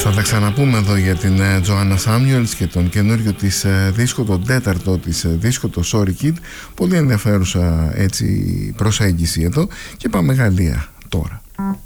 Θα τα ξαναπούμε εδώ για την Τζοάννα Σάμιουελς και τον καινούριο της δίσκο, τον τέταρτο της δίσκο, το Sorry Kid. Πολύ ενδιαφέρουσα έτσι προσέγγιση εδώ. Και πάμε Γαλλία τώρα.